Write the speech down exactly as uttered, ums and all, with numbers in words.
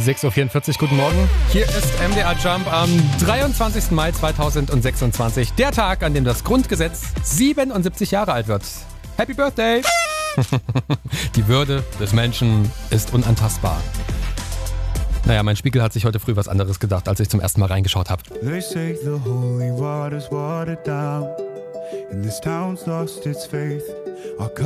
sechs Uhr vierundvierzig, guten Morgen. Hier ist M D R Jump am dreiundzwanzigsten Mai zweitausendsechsundzwanzig. Der Tag, an dem das Grundgesetz siebenundsiebzig Jahre alt wird. Happy Birthday! Die Würde des Menschen ist unantastbar. Naja, mein Spiegel hat sich heute früh was anderes gedacht, als ich zum ersten Mal reingeschaut habe. They say the holy water's watered down, and this town's lost its faith. Our